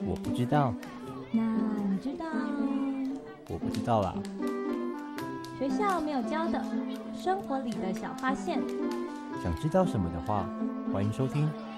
我不知道。 那你知道？ 我不知道啦。 学校没有教的生活里的小发现。 想知道什么的话，欢迎收听